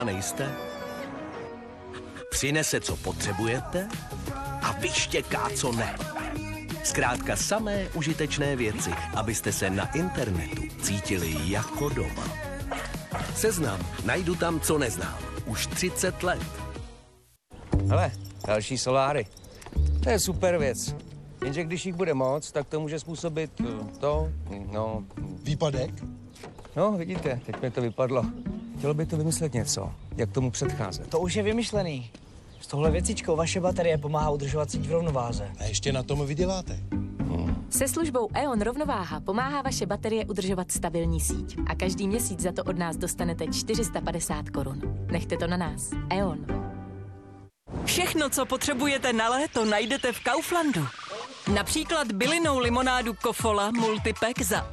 nejste? Přinese, co potřebujete a vyštěká, co ne. Zkrátka samé užitečné věci, abyste se na internetu cítili jako doma. Seznam najdu tam, co neznám. Už 30 let. Hele, další soláry. To je super věc. Jenže když jich bude moc, tak to může způsobit Výpadek? No, vidíte, teď mi to vypadlo. Chtělo by to vymyslet něco, jak tomu předcházet. To už je vymyšlený. S tohle věcičkou vaše baterie pomáhá udržovat síť v rovnováze. A ještě na tom vyděláte. Se službou E.ON Rovnováha pomáhá vaše baterie udržovat stabilní síť. A každý měsíc za to od nás dostanete 450 korun. Nechte to na nás. E.ON. Všechno, co potřebujete na léto, najdete v Kauflandu. Například bylinnou limonádu Kofola Multipack za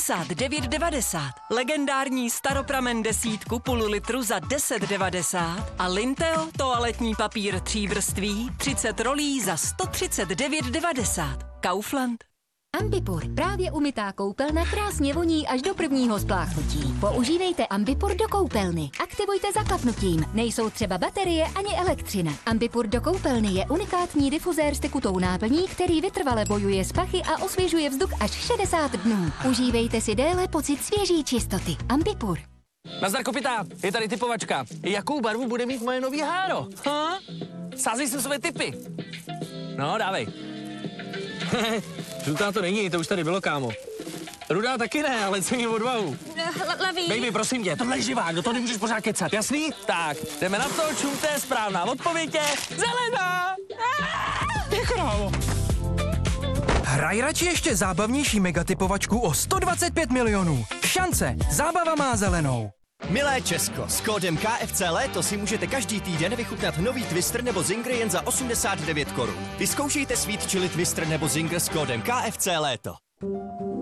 89,90. Legendární staropramen desítku půl litru za 10,90. A Linteo toaletní papír 3 vrství 30 rolí za 139,90. Kaufland. Ambipur, právě umytá koupelna krásně voní až do prvního spláchnutí. Používejte Ambipur do koupelny. Aktivujte zaklapnutím. Nejsou třeba baterie ani elektřina. Ambipur do koupelny je unikátní difuzér s tekutou náplní, který vytrvale bojuje s pachy a osvěžuje vzduch až 60 dnů. Užívejte si déle pocit svěží čistoty. Ambipur. Nazdar, kopita, je tady typovačka. Jakou barvu bude mít moje nový háro? Ha? Sázej si své tipy. No, dávej. Žlutá to není, to už tady bylo, kámo. Rudá taky ne, ale cením odvahu. Levý. Baby, prosím tě, tohle je živá, do toho nemůžeš pořád kecat, jasný? Tak, jdeme na to, čumte, správná odpověď je zelená. Ty krávo. Hraj radši ještě zábavnější megatypovačku o 125 milionů. Šance, zábava má zelenou. Milé Česko, s kódem KFC Léto si můžete každý týden vychutnat nový Twister nebo Zinger jen za 89 korun. Vyzkoušejte Sweet Chili Twister nebo Zinger s kódem KFC Léto.